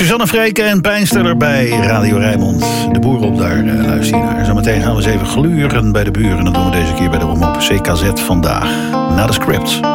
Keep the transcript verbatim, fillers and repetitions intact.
Suzanne Vreken en Pijnsteller bij Radio Rijnmond. De boer op, daar uh, luister je naar. Zometeen gaan we eens even gluren bij de buren. Dat doen we deze keer bij de omroep C K Z vandaag. Na de script.